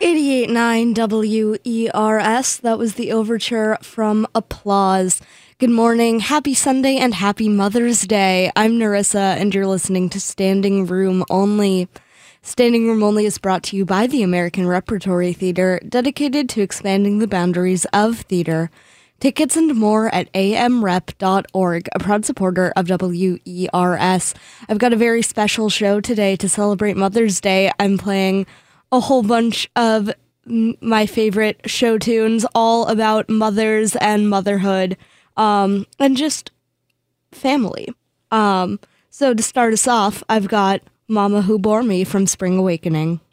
88.9 WERS. That was the overture from Applause. Good morning, happy Sunday, and happy Mother's Day. I'm Narissa, and you're listening to Standing Room Only. Standing Room Only is brought to you by the American Repertory Theater, dedicated to expanding the boundaries of theater. Tickets and more at amrep.org, a proud supporter of WERS. I've got a very special show today to celebrate Mother's Day. I'm playing a whole bunch of my favorite show tunes, all about mothers and motherhood, and just family. So to start us off, I've got Mama Who Bore Me from Spring Awakening.